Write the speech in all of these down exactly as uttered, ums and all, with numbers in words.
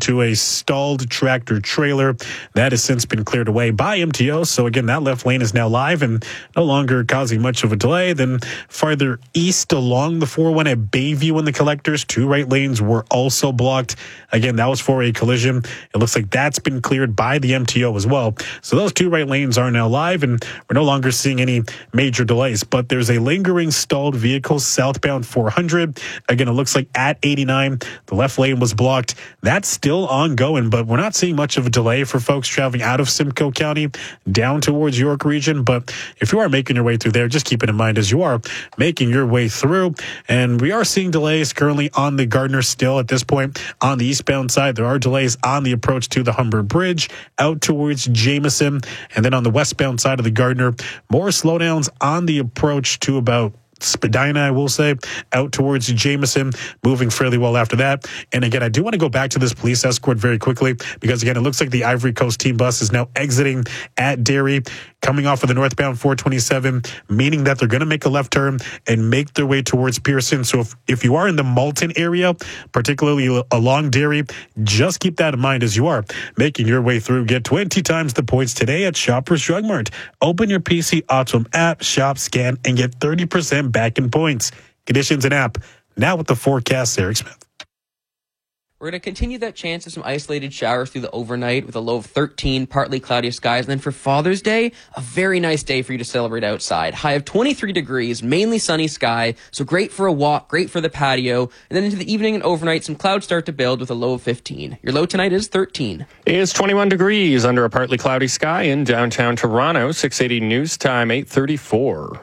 into a stalled tractor trailer. That has since been cleared away by M T O. So again, that left lane is now live and no longer causing much of a delay. Then farther east along the four oh one at Bayview and the Collectors, two right lanes were also blocked. Again, that was for a collision. It looks like that's been cleared by the M T O as well. So those two right lanes are now live and we're no longer seeing any major delays. But there's a lingering stalled vehicle southbound four hundred. Again, it looks like at eighty-nine, the left lane was blocked. That's still ongoing, but we're not seeing much of a delay for folks traveling out of Simcoe County down towards York region. But if you are making your way through there, just keep it in mind as you are making your way through. And we are seeing delays currently on the Gardner still at this point. On the eastbound side, there are delays on the approach to the Humber Bridge out towards Jameson. And then on the westbound side of the Gardner, more slowdowns on the approach to about Spadina, I will say, out towards Jameson, moving fairly well after that. And again, I do want to go back to this police escort very quickly because, again, it looks like the Ivory Coast team bus is now exiting at Derry, coming off of the northbound four twenty-seven, meaning that they're going to make a left turn and make their way towards Pearson. So if, if you are in the Malton area, particularly along Derry, just keep that in mind as you are making your way through. Get twenty times the points today at Shoppers Drug Mart. Open your P C Optimum app, shop, scan, and get thirty percent back in points. Conditions and app. Now with the forecast, Eric Smith. We're going to continue that chance of some isolated showers through the overnight with a low of thirteen, partly cloudy skies. And then for Father's Day, a very nice day for you to celebrate outside. High of twenty-three degrees, mainly sunny sky. So great for a walk, great for the patio. And then into the evening and overnight, some clouds start to build with a low of fifteen. Your low tonight is thirteen. It's twenty-one degrees under a partly cloudy sky in downtown Toronto. six eighty news time, eight thirty-four.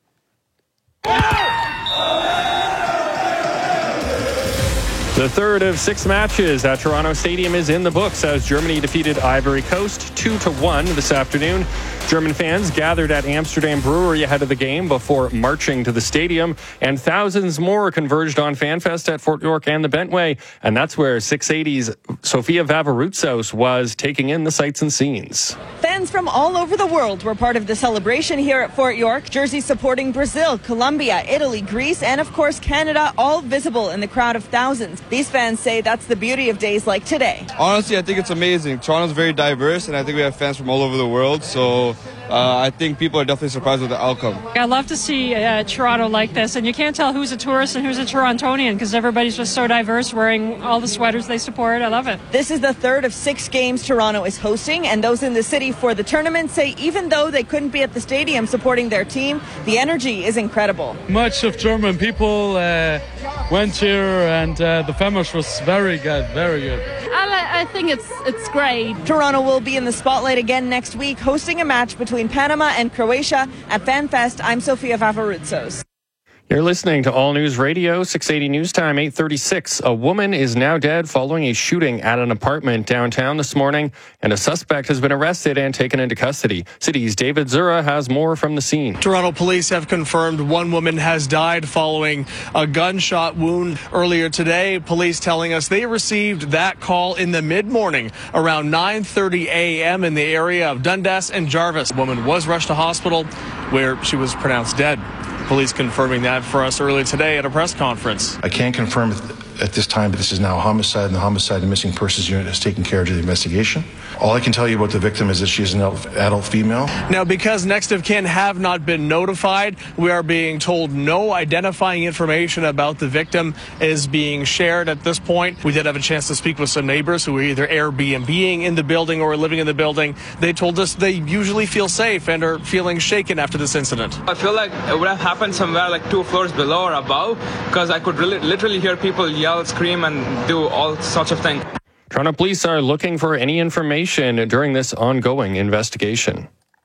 The third of six matches at Toronto Stadium is in the books as Germany defeated Ivory Coast two to one this afternoon. German fans gathered at Amsterdam Brewery ahead of the game before marching to the stadium, and thousands more converged on FanFest at Fort York and the Bentway, and that's where six eighty's Sofia Vavaroutsos was taking in the sights and scenes. Fans from all over the world were part of the celebration here at Fort York. Jerseys supporting Brazil, Colombia, Italy, Greece, and of course Canada, all visible in the crowd of thousands. These fans say that's the beauty of days like today. Honestly, I think it's amazing. Toronto's very diverse, and I think we have fans from all over the world, so uh, I think people are definitely surprised with the outcome. I love to see uh, Toronto like this, and you can't tell who's a tourist and who's a Torontonian because everybody's just so diverse, wearing all the sweaters they support. I love it. This is the third of six games Toronto is hosting, and those in the city for the tournament say even though they couldn't be at the stadium supporting their team, the energy is incredible. Much of German people uh, went here, and uh, the famous was very good, very good. I, I think it's it's great. Toronto will be in the spotlight again next week, hosting a match between Panama and Croatia at FanFest. I'm Sofia Vavaroutsos. You're listening to All News Radio, six eighty news time, eight thirty-six. A woman is now dead following a shooting at an apartment downtown this morning, and a suspect has been arrested and taken into custody. City's David Zura has more from the scene. Toronto police have confirmed one woman has died following a gunshot wound earlier today. Police telling us they received that call in the mid-morning around nine thirty a.m. in the area of Dundas and Jarvis. The woman was rushed to hospital where she was pronounced dead. Police confirming that for us earlier today at a press conference. I can't confirm at this time, but this is now a homicide, and the homicide and missing persons unit has taken care of the investigation. All I can tell you about the victim is that she is an adult female. Now, because next of kin have not been notified, we are being told no identifying information about the victim is being shared at this point. We did have a chance to speak with some neighbors who are either Airbnb-ing in the building or living in the building. They told us they usually feel safe and are feeling shaken after this incident. I feel like it would have happened somewhere like two floors below or above, because I could really, literally hear people yell, scream, and do all sorts of things. Toronto police are looking for any information during this ongoing investigation.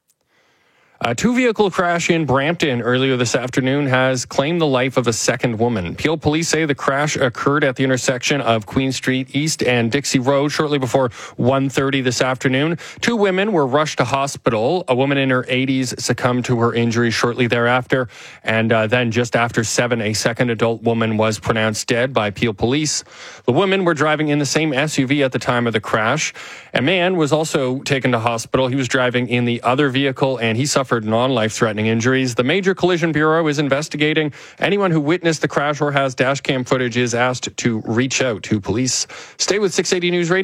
A two-vehicle crash in Brampton earlier this afternoon has claimed the life of a second woman. Peel police say the crash occurred at the intersection of Queen Street East and Dixie Road shortly before one thirty this afternoon. Two women were rushed to hospital. A woman in her eighties succumbed to her injuries shortly thereafter. And uh, then just after seven, a second adult woman was pronounced dead by Peel police. The women were driving in the same S U V at the time of the crash. A man was also taken to hospital. He was driving in the other vehicle, and he suffered suffered non-life-threatening injuries. The Major Collision Bureau is investigating. Anyone who witnessed the crash or has dash cam footage is asked to reach out to police. Stay with six eighty News Radio.